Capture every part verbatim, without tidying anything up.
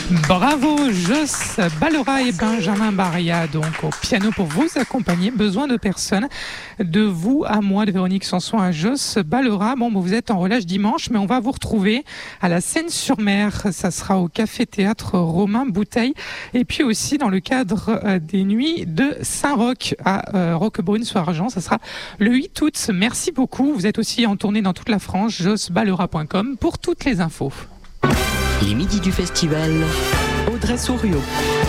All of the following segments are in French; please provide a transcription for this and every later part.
Bravo Joss Ballera et Benjamin Baria donc au piano pour vous accompagner. Besoin de personne, de vous à moi, de Véronique Sanson à Joss Ballera. Bon, vous êtes en relâche dimanche, mais on va vous retrouver à la Seine-sur-Mer. Ça sera au Café-Théâtre Romain Bouteille et puis aussi dans le cadre des Nuits de Saint-Roch à Roquebrune-sur-Argent. Ça sera le huit août. Merci beaucoup. Vous êtes aussi en tournée dans toute la France. joss ballera point com pour toutes les infos. Les midis du festival, Audrey Souriau.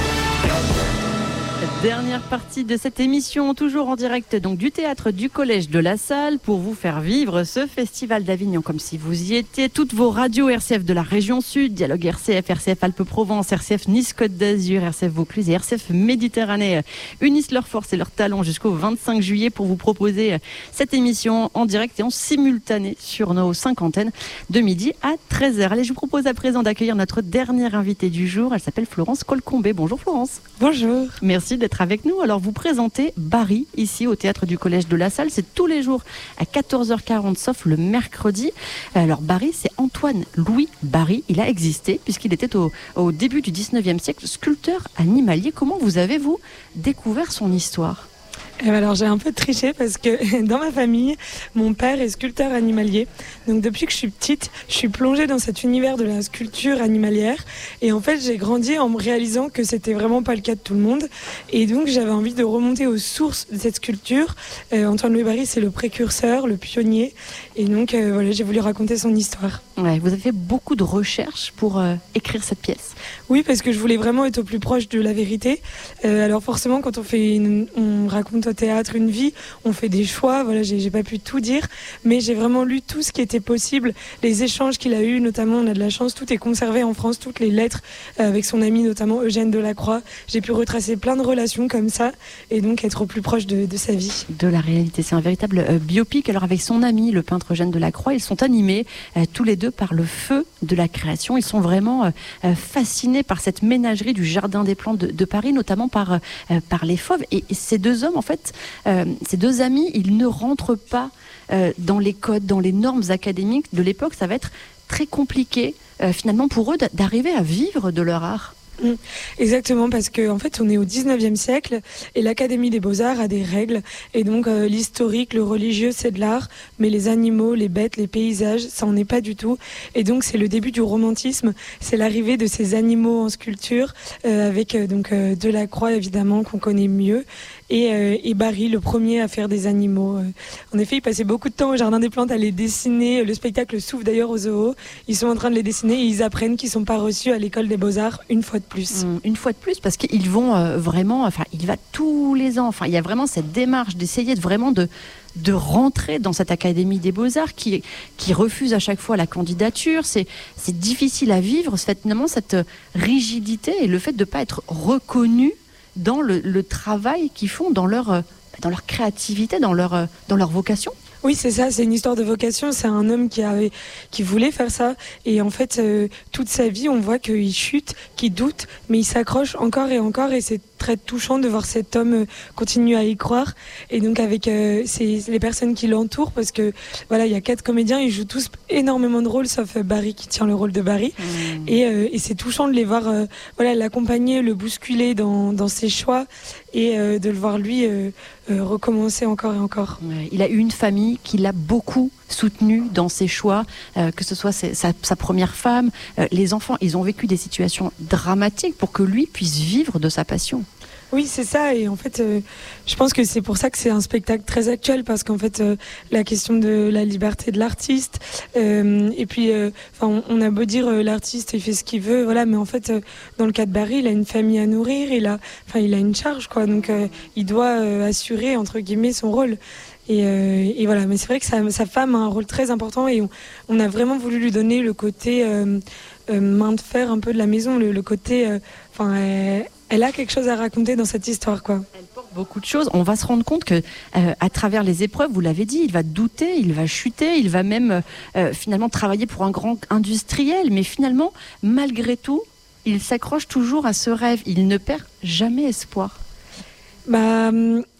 Dernière partie de cette émission, toujours en direct donc du théâtre du Collège de la Salle pour vous faire vivre ce festival d'Avignon comme si vous y étiez. Toutes vos radios R C F de la région Sud, Dialogue R C F, R C F Alpes-Provence, R C F Nice-Côte d'Azur, R C F Vaucluse et R C F Méditerranée unissent leurs forces et leurs talents jusqu'au vingt-cinq juillet pour vous proposer cette émission en direct et en simultané sur nos cinq antennes de midi à treize heures. Allez, je vous propose à présent d'accueillir notre dernière invitée du jour. Elle s'appelle Florence Colcombé. Bonjour Florence. Bonjour. Merci d'être avec nous. Alors vous présentez Barry ici au théâtre du Collège de la Salle. C'est tous les jours à quatorze heures quarante sauf le mercredi. Alors Barry, c'est Antoine Louis Barry. Il a existé puisqu'il était au, au début du dix-neuvième siècle sculpteur animalier. Comment vous avez vous découvert son histoire ? Eh ben alors j'ai un peu triché parce que dans ma famille, mon père est sculpteur animalier. Donc depuis que je suis petite, je suis plongée dans cet univers de la sculpture animalière. Et en fait, j'ai grandi en me réalisant que c'était vraiment pas le cas de tout le monde. Et donc j'avais envie de remonter aux sources de cette sculpture. Euh, Antoine Louis Barry, c'est le précurseur, le pionnier. Et donc euh, voilà, j'ai voulu raconter son histoire. Ouais, vous avez fait beaucoup de recherches pour euh, écrire cette pièce. Oui, parce que je voulais vraiment être au plus proche de la vérité. Euh, alors forcément, quand on fait, une, on raconte au théâtre une vie, on fait des choix. Voilà, j'ai, j'ai pas pu tout dire, mais j'ai vraiment lu tout ce qui était possible, les échanges qu'il a eu, notamment, on a de la chance, tout est conservé en France, toutes les lettres euh, avec son ami, notamment Eugène Delacroix. J'ai pu retracer plein de relations comme ça, et donc être au plus proche de, de sa vie. De la réalité, c'est un véritable euh, biopic. Alors avec son ami, le peintre Eugène Delacroix, ils sont animés euh, tous les deux par le feu de la création. Ils sont vraiment euh, euh, fascinés par cette ménagerie du Jardin des Plantes de, de Paris, notamment par, euh, par les fauves. Et, et ces deux hommes, en fait, euh, ces deux amis, ils ne rentrent pas euh, dans les codes, dans les normes académiques de l'époque. Ça va être très compliqué, euh, finalement, pour eux d'arriver à vivre de leur art. Mmh, exactement, parce qu'en en fait on est au dix-neuvième siècle et l'Académie des Beaux-Arts a des règles et donc euh, l'historique, le religieux c'est de l'art, mais les animaux, les bêtes, les paysages ça en est pas du tout, et donc c'est le début du romantisme, c'est l'arrivée de ces animaux en sculpture euh, avec euh, donc euh, Delacroix évidemment qu'on connaît mieux et, euh, et Barry le premier à faire des animaux. Euh, en effet il passait beaucoup de temps au Jardin des Plantes à les dessiner, le spectacle s'ouvre d'ailleurs au zoo, ils sont en train de les dessiner et ils apprennent qu'ils sont pas reçus à l'école des Beaux-Arts une fois de plus. Une fois de plus, parce qu'ils vont euh, vraiment, enfin, il va tous les ans. Enfin, il y a vraiment cette démarche d'essayer de vraiment de de rentrer dans cette Académie des Beaux-Arts qui qui refuse à chaque fois la candidature. C'est c'est difficile à vivre, finalement cette rigidité et le fait de pas être reconnu dans le, le travail qu'ils font, dans leur dans leur créativité, dans leur dans leur vocation. Oui, c'est ça, c'est une histoire de vocation. C'est un homme qui avait, qui voulait faire ça. Et en fait, euh, toute sa vie, on voit qu'il chute, qu'il doute, mais il s'accroche encore et encore. Et c'est très touchant de voir cet homme euh, continuer à y croire. Et donc avec euh, c'est, les personnes qui l'entourent, parce que voilà, il y a quatre comédiens, ils jouent tous énormément de rôles, sauf euh, Barry qui tient le rôle de Barry. Mmh. Et, euh, et c'est touchant de les voir, euh, voilà, l'accompagner, le bousculer dans, dans ses choix. Et euh, de le voir lui euh, euh, recommencer encore et encore. Ouais, il a eu une famille qui l'a beaucoup soutenu dans ses choix, euh, que ce soit ses, sa, sa première femme, euh, les enfants, ils ont vécu des situations dramatiques pour que lui puisse vivre de sa passion. Oui, c'est ça. Et en fait, euh, je pense que c'est pour ça que c'est un spectacle très actuel, parce qu'en fait, euh, la question de la liberté de l'artiste, euh, et puis, euh, on, on a beau dire euh, l'artiste, il fait ce qu'il veut, voilà, mais en fait, euh, dans le cas de Barry, il a une famille à nourrir, il a, enfin, il a une charge, quoi. Donc, euh, il doit euh, assurer entre guillemets son rôle. Et, euh, et voilà, mais c'est vrai que sa, sa femme a un rôle très important et on, on a vraiment voulu lui donner le côté euh, euh, main de fer un peu de la maison, le, le côté, enfin. Euh, Elle a quelque chose à raconter dans cette histoire, quoi. Elle porte beaucoup de choses. On va se rendre compte que, euh, à travers les épreuves, vous l'avez dit, il va douter, il va chuter, il va même euh, finalement travailler pour un grand industriel. Mais finalement, malgré tout, il s'accroche toujours à ce rêve. Il ne perd jamais espoir. Bah,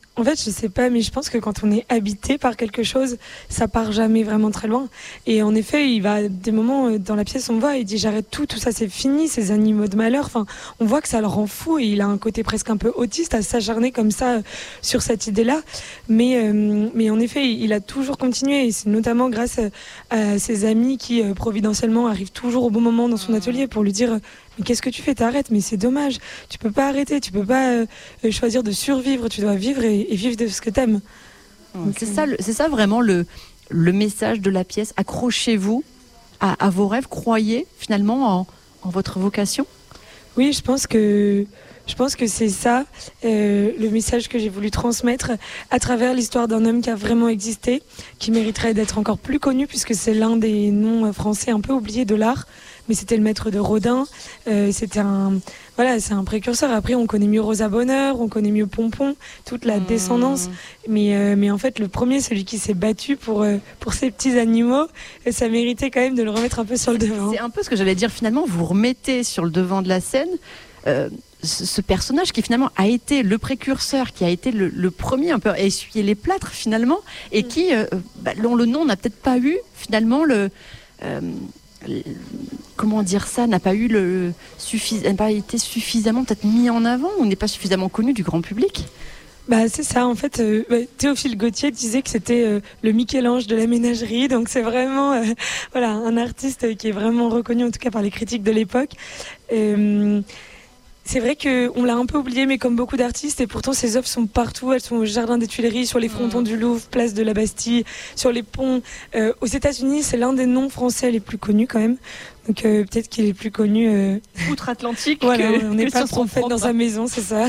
En fait, je sais pas, mais je pense que quand on est habité par quelque chose, ça part jamais vraiment très loin. Et en effet, il va des moments dans la pièce, on voit, il dit j'arrête tout, tout ça c'est fini, ces animaux de malheur. Enfin, on voit que ça le rend fou et il a un côté presque un peu autiste à s'acharner comme ça sur cette idée-là. Mais, euh, mais en effet, il a toujours continué et c'est notamment grâce à ses amis qui euh, providentiellement arrivent toujours au bon moment dans son atelier pour lui dire mais qu'est-ce que tu fais, t'arrêtes, mais c'est dommage, tu peux pas arrêter, tu peux pas euh, choisir de survivre, tu dois vivre et, et vivre de ce que t'aimes. Donc, c'est, ça, c'est ça vraiment le, le message de la pièce, accrochez-vous à, à vos rêves, croyez finalement en, en votre vocation. Oui, je pense que, je pense que c'est ça euh, le message que j'ai voulu transmettre à travers l'histoire d'un homme qui a vraiment existé, qui mériterait d'être encore plus connu puisque c'est l'un des noms français un peu oubliés de l'art. Mais c'était le maître de Rodin, euh, c'était un, voilà, c'est un précurseur. Après, on connaît mieux Rosa Bonheur, on connaît mieux Pompon, toute la mmh. descendance. Mais, euh, mais en fait, le premier, celui qui s'est battu pour, euh, pour ces petits animaux, ça méritait quand même de le remettre un peu sur le devant. C'est un peu ce que j'allais dire. Finalement, vous remettez sur le devant de la scène euh, ce, ce personnage qui finalement a été le précurseur, qui a été le, le premier un peu à essuyer les plâtres finalement, et mmh. qui, euh, bah, dont le nom n'a peut-être pas eu finalement le... Euh, comment dire ça, n'a pas eu le suffis, n'a pas été suffisamment peut-être mis en avant ou n'est pas suffisamment connu du grand public. Bah c'est ça en fait. Euh, bah, Théophile Gautier disait que c'était euh, le Michel-Ange de la ménagerie, donc c'est vraiment euh, voilà un artiste qui est vraiment reconnu en tout cas par les critiques de l'époque. Euh, C'est vrai qu'on l'a un peu oublié, mais comme beaucoup d'artistes, et pourtant ses œuvres sont partout. Elles sont au Jardin des Tuileries, sur les frontons du Louvre, place de la Bastille, sur les ponts. Euh, aux États-Unis, c'est l'un des noms français les plus connus quand même. Donc euh, peut-être qu'il est plus connu euh... outre-Atlantique. Voilà, que, on n'est pas sur son prophète dans sa maison, c'est ça.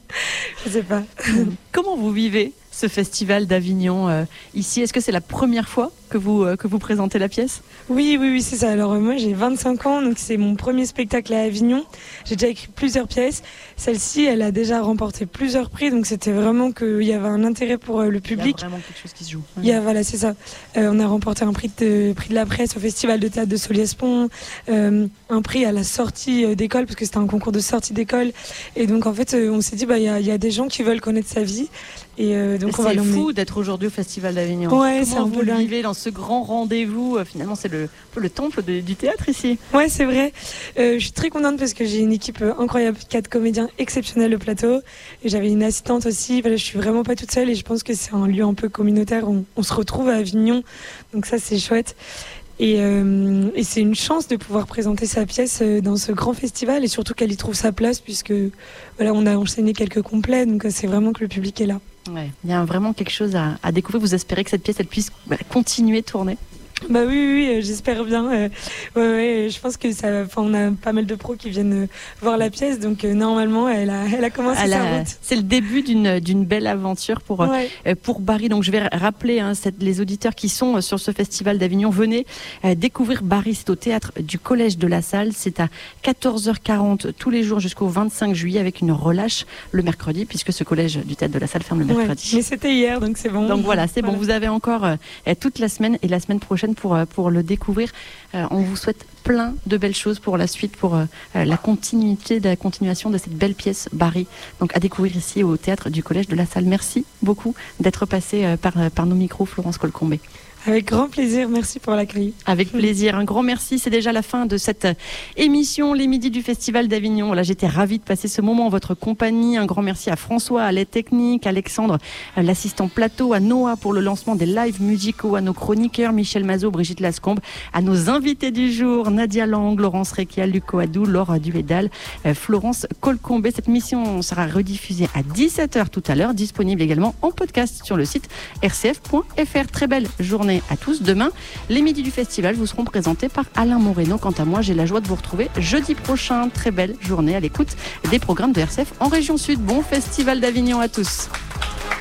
Je sais pas. Comment vous vivez ce festival d'Avignon euh, ici? Est-ce que c'est la première fois que vous, euh, que vous présentez la pièce? Oui, oui, oui, c'est ça. Alors euh, moi j'ai vingt-cinq ans, donc c'est mon premier spectacle à Avignon. J'ai déjà écrit plusieurs pièces. Celle-ci, elle a déjà remporté plusieurs prix, donc c'était vraiment qu'il y avait un intérêt pour euh, le public. Il y a vraiment quelque chose qui se joue. Il y a, voilà, c'est ça. Euh, on a remporté un prix de, prix de la presse au Festival de théâtre de Soliespont, euh, un prix à la sortie d'école, parce que c'était un concours de sortie d'école. Et donc en fait, euh, on s'est dit, bah il y a, y a des gens qui veulent connaître sa vie. Et euh, donc on va c'est l'emmener. Fou d'être aujourd'hui au Festival d'Avignon. Ouais, Comment c'est un vous peu le dingue. vivez dans ce grand rendez-vous? Finalement, c'est le, le temple de, du théâtre ici. Ouais, c'est vrai. Euh, je suis très contente parce que j'ai une équipe incroyable, quatre comédiens exceptionnels au plateau. Et j'avais une assistante aussi. Voilà, je suis vraiment pas toute seule et je pense que c'est un lieu un peu communautaire. On, on se retrouve à Avignon, donc ça c'est chouette. Et, euh, et c'est une chance de pouvoir présenter sa pièce dans ce grand festival et surtout qu'elle y trouve sa place puisque voilà, on a enchaîné quelques complets, donc c'est vraiment que le public est là. Ouais, il y a vraiment quelque chose à, à découvrir. Vous espérez que cette pièce elle puisse bah, continuer de tourner? Bah oui, oui, oui, j'espère bien. Euh, ouais, ouais, je pense que ça, enfin, on a pas mal de pros qui viennent voir la pièce, donc euh, normalement, elle a, elle a commencé elle sa a, route. C'est le début d'une, d'une belle aventure pour, ouais. euh, pour Barry. Donc je vais rappeler hein, cette, les auditeurs qui sont sur ce festival d'Avignon. Venez euh, découvrir Barry. C'est au théâtre du Collège de la Salle. C'est à quatorze heures quarante tous les jours jusqu'au vingt-cinq juillet avec une relâche le mercredi, puisque ce collège du théâtre de la Salle ferme le mercredi. Ouais, mais c'était hier, donc c'est bon. Donc voilà, c'est voilà. bon. Vous avez encore euh, toute la semaine et la semaine prochaine pour, pour le découvrir. Euh, on vous souhaite plein de belles choses pour la suite, pour euh, la continuité, de la continuation de cette belle pièce Barry. Donc à découvrir ici au théâtre du Collège de la Salle. Merci beaucoup d'être passé euh, par, par nos micros, Florence Colcombé. Avec grand plaisir, merci pour l'accueil. Avec plaisir, un grand merci. C'est déjà la fin de cette émission, les midis du Festival d'Avignon. Voilà, j'étais ravie de passer ce moment en votre compagnie. Un grand merci à François, à l'aide technique, Alexandre, à l'assistant plateau, à Noah pour le lancement des lives musicaux, à nos chroniqueurs, Michel Mazot, Brigitte Lascombe, à nos invités du jour, Nadia Lang, Laurence Requial, Luc Oadou, Laure Duédal, euh, Florence Colcombé. Cette mission sera rediffusée à dix-sept heures tout à l'heure, disponible également en podcast sur le site r c f point f r. Très belle journée à tous. Demain, les midis du festival vous seront présentés par Alain Moreno. Quant à moi, j'ai la joie de vous retrouver jeudi prochain. Très belle journée à l'écoute des programmes de R C F en région sud. Bon festival d'Avignon à tous.